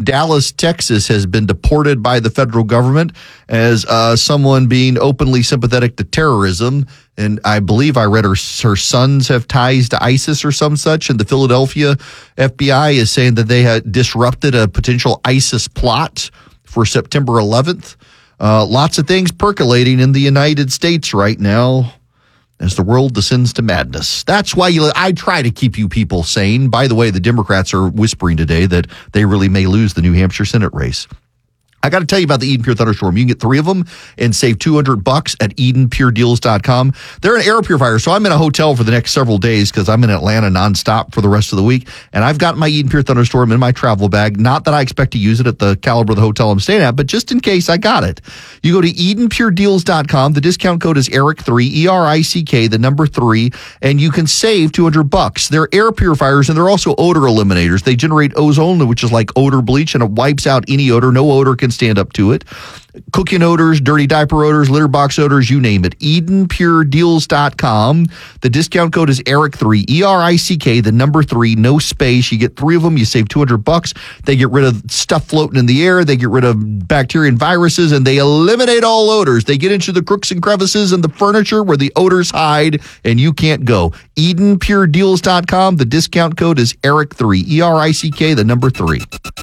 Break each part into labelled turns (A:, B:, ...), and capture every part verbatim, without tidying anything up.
A: Dallas, Texas, has been deported by the federal government as uh, someone being openly sympathetic to terrorism. And I believe I read her, her sons have ties to ISIS or some such. And the Philadelphia F B I is saying that they had disrupted a potential ISIS plot for September eleventh. Uh, lots of things percolating in the United States right now as the world descends to madness. That's why you, I try to keep you people sane. By the way, the Democrats are whispering today that they really may lose the New Hampshire Senate race. I got to tell you about the Eden Pure Thunderstorm. You can get three of them and save two hundred bucks at eden pure deals dot com. They're an air purifier, so I'm in a hotel for the next several days because I'm in Atlanta nonstop for the rest of the week, and I've got my Eden Pure Thunderstorm in my travel bag. Not that I expect to use it at the caliber of the hotel I'm staying at, but just in case I got it. You go to eden pure deals dot com. The discount code is Eric three, E R I C K, the number three, and you can save two hundred bucks. They're air purifiers, and they're also odor eliminators. They generate ozone, which is like odor bleach, and it wipes out any odor. No odor can stand up to it. Cooking odors, dirty diaper odors, litter box odors, you name it. eden pure deals dot com. The discount code is Eric three, E R I C K, the number three, no space. You get three of them, you save two hundred bucks. They get rid of stuff floating in the air, they get rid of bacteria and viruses, and they eliminate all odors. They get into the crooks and crevices and the furniture where the odors hide, and you can't go. eden pure deals dot com. The discount code is Eric three, E R I C K, the number three.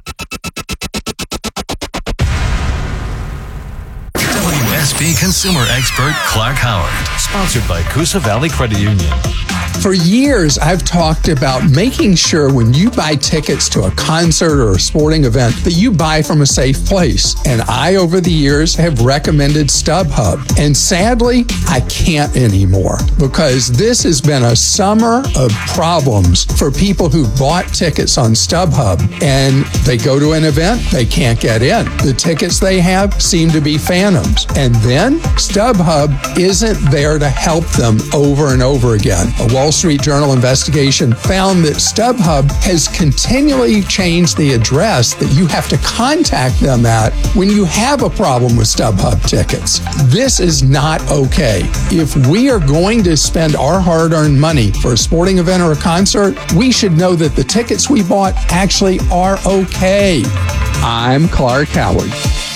B: W S B consumer expert Clark Howard, sponsored by Coosa Valley Credit Union.
C: For years, I've talked about making sure when you buy tickets to a concert or a sporting event that you buy from a safe place. And I, over the years, have recommended StubHub. And sadly, I can't anymore because this has been a summer of problems for people who bought tickets on StubHub. And they go to an event, they can't get in. The tickets they have seem to be phantoms. And then StubHub isn't there to help them over and over again. A Wall Street Journal investigation found that StubHub has continually changed the address that you have to contact them at when you have a problem with StubHub tickets. This is not okay. If we are going to spend our hard-earned money for a sporting event or a concert, we should know that the tickets we bought actually are okay. I'm Clark Howard.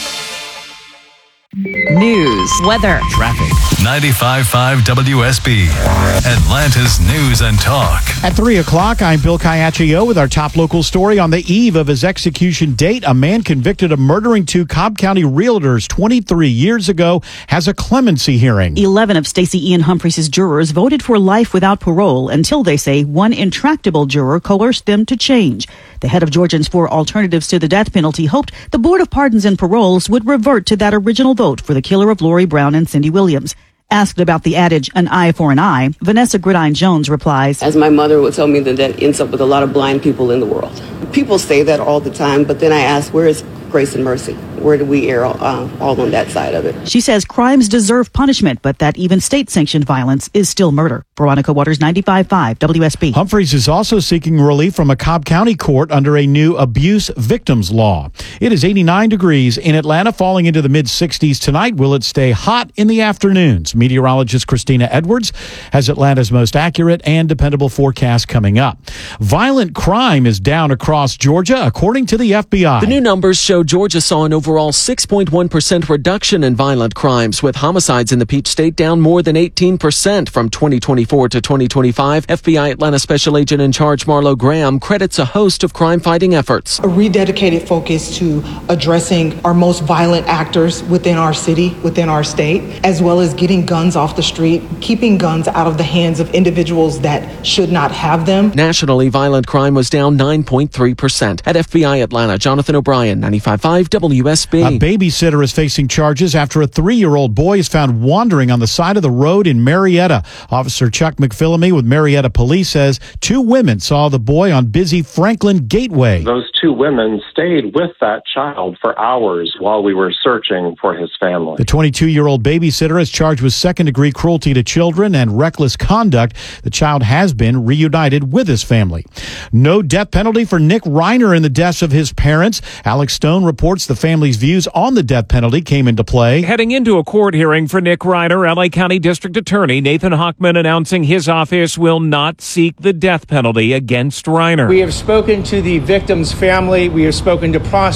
D: News, weather,
B: traffic. ninety-five point five W S B, Atlanta's news and talk.
E: At three o'clock, I'm Bill Caiaccio with our top local story. On the eve of his execution date, a man convicted of murdering two Cobb County realtors twenty-three years ago has a clemency hearing.
F: Eleven of Stacey Ian Humphreys' jurors voted for life without parole until, they say, one intractable juror coerced them to change. The head of Georgians for Alternatives to the Death Penalty hoped the Board of Pardons and Paroles would revert to that original vote for the killer of Lori Brown and Cindy Williams. Asked about the adage, an eye for an eye, Vanessa Gridine Jones replies,
G: as my mother would tell me, that that ends up with a lot of blind people in the world. People say that all the time, but then I ask, where is grace and mercy? Where do we err uh, all on that side of it?
F: She says crimes deserve punishment, but that even state-sanctioned violence is still murder. Veronica Waters, ninety-five point five W S B.
E: Humphreys is also seeking relief from a Cobb County court under a new abuse victims law. It is eighty-nine degrees in Atlanta, falling into the mid-sixties tonight. Will it stay hot in the afternoons? Meteorologist Christina Edwards has Atlanta's most accurate and dependable forecast coming up. Violent crime is down across Georgia, according to the F B I.
H: The new numbers show Georgia saw an overall six point one percent reduction in violent crimes, with homicides in the Peach State down more than eighteen percent from twenty twenty-four to twenty twenty-five. F B I Atlanta Special Agent in Charge Marlo Graham credits a host of crime-fighting efforts.
I: A rededicated focus to addressing our most violent actors within our city, within our state, as well as getting guns off the street, keeping guns out of the hands of individuals that should not have them.
H: Nationally, violent crime was down nine point three percent. At F B I Atlanta, Jonathan O'Brien, ninety-five point five W S B.
E: A babysitter is facing charges after a three-year-old boy is found wandering on the side of the road in Marietta. Officer Chuck McPhillamy with Marietta Police says two women saw the boy on busy Franklin Gateway.
J: Those two women stayed with that child for hours while we were searching for his family.
E: The twenty-two-year-old babysitter is charged with second-degree cruelty to children and reckless conduct. The child has been reunited with his family. No death penalty for Nick Reiner in the deaths of his parents. Alex Stone reports the family's views on the death penalty came into play.
K: Heading into a court hearing for Nick Reiner, L A County District Attorney Nathan Hochman announcing his office will not seek the death penalty against Reiner.
L: We have spoken to the victim's family. We have spoken to prosecutors.